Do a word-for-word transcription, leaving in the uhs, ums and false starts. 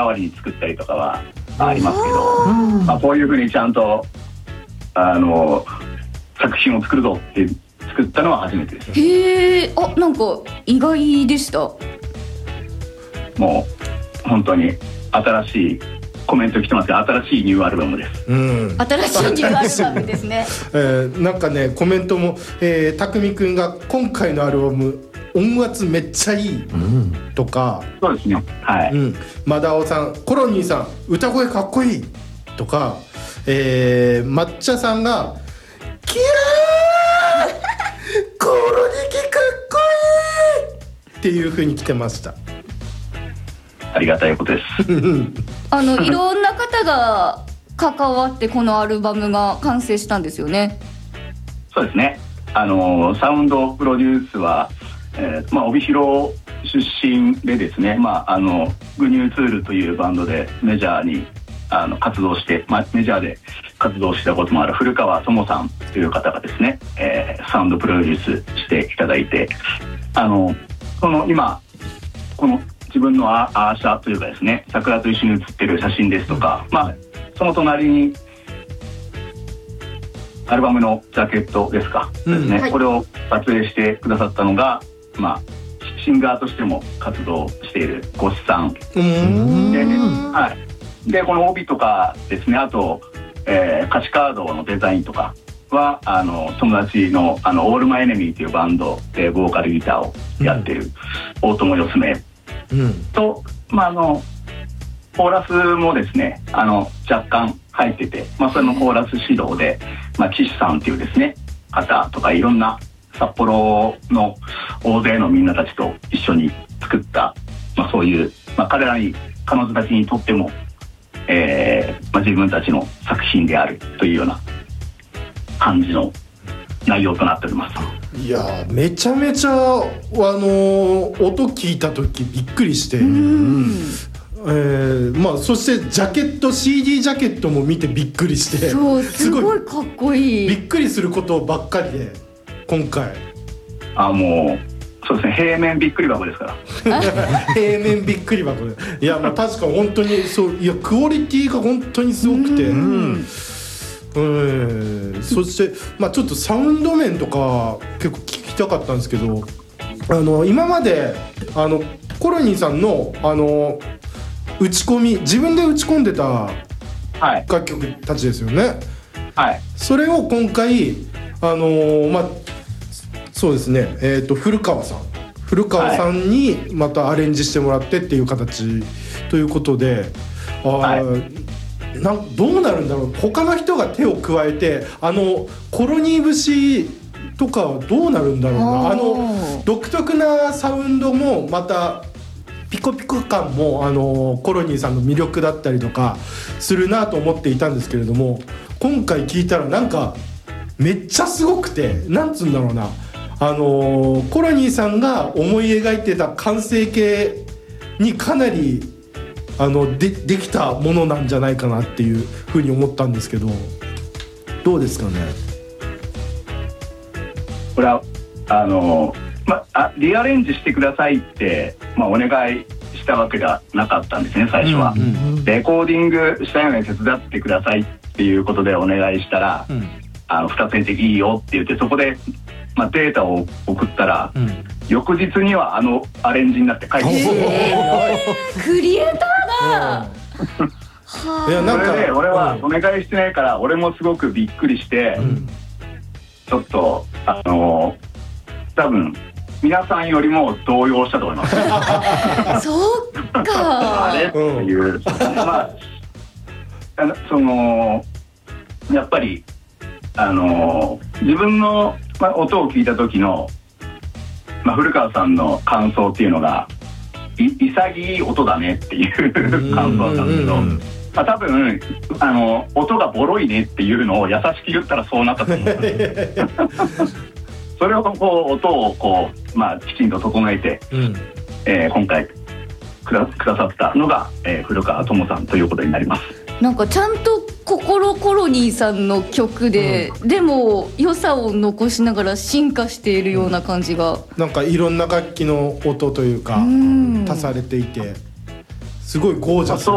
わりに作ったりとかはありますけど、まあ、こういうふうにちゃんとあの作品を作るぞって作ったのは初めてです。 へえ、あ、なんか意外でした。 もう本当に新しいコメント来てますが、新しいニューアルバムです、 うん、 新しいニューアルバムですね、 えー、なんかねコメントも、えー、たくみくんが今回のアルバム音圧めっちゃいいとか、 うん、そうですね、はい、うん、 マダオさん、コロニーさん歌声かっこいいとか、えー、抹茶さんがキラーコロニキかっこいいっていう風に来てました。 ありがたいことですあのいろんな方が関わってこのアルバムが完成したんですよね。 そうですね、あのサウンドプロデュースは、えーまあ、帯広出身でですね、まあ、あのグニューツールというバンドでメジャーにあの活動して、まあ、メジャーで活動したこともある古川智さんという方がですね、えー、サウンドプロデュースしていただいて、あのその今この自分のアーシャというかですね、桜と一緒に写ってる写真ですとか、まあ、その隣にアルバムのジャケットですか、うん、ですね、はい、これを撮影してくださったのが、まあ、シンガーとしても活動しているゴシさんで、はい、でこの帯とかですね、あと、えー、歌詞カードのデザインとかはあの友達のあのオールマイエネミーというバンドでボーカルギターをやっている大友よすめうん、と、まあ、あのコーラスもですね、あの若干入ってて、まあ、それのコーラス指導で、まあ、岸さんっていうですね方とかいろんな札幌の大勢のみんなたちと一緒に作った、まあ、そういう、まあ、彼らに彼女たちにとっても、えーまあ、自分たちの作品であるというような感じの内容となっております。 いやめちゃめちゃ、あのー、音聞いた時びっくりして、うんえーまあ、そしてジャケット シーディー ジャケットも見てびっくりして、 そうすごいかっこいい、 びっくりすることばっかりで今回あもうそうですね、平面びっくり箱ですから平面びっくり箱で、いやまあ確か本当にそう、いやクオリティが本当にすごくて、うんうん、そして、まあ、ちょっとサウンド面とか結構聞きたかったんですけど、あの今まであのコロニーさんの、あの打ち込み自分で打ち込んでた楽曲たちですよね、 はい、 それを今回あのまあそうですね、えーと、古川さん古川さんにまたアレンジしてもらってっていう形ということで、あ、はいなんどうなるんだろう、他の人が手を加えてあのコロニー節とかはどうなるんだろうな、あの独特なサウンドもまたピコピコ感もあのコロニーさんの魅力だったりとかするなと思っていたんですけれども、今回聞いたらなんかめっちゃすごくて、なんつうんだろうな、あのコロニーさんが思い描いてた完成形にかなりあの で, できたものなんじゃないかなっていうふうに思ったんですけど、どうですかね。 これはあの、ま、あリアレンジしてくださいって、まあ、お願いしたわけではなかったんですね最初は、うんうんうん、レコーディングしたように手伝ってくださいっていうことでお願いしたら、うん、あのふたつにでいいよって言って、そこで、まあ、データを送ったら、うん、翌日にはあのアレンジになって帰ってきて、 えー、クリエイターだ、 うん、いやなんかそれで俺はお願いしてないから、俺もすごくびっくりして、うん、ちょっとあの多分皆さんよりも動揺したと思いますそうかあれっていう、うん、まああのそのやっぱりあの自分の、まあ、音を聞いた時の、まあ、古川さんの感想っていうのがい潔い音だねっていう感想なんですけど、まあ、多分あの音がボロいねっていうのを優しく言ったらそうなったと思うんですそれをこう音をこう、まあ、きちんと整えて、うんえー、今回く だ, くださったのが、えー、古川智さんということになります。 なんかちゃんと心コロニーさんの曲で、うん、でも良さを残しながら進化しているような感じが、うん、 なんかいろんな楽器の音というか、うん、足されていてすごいゴージャスな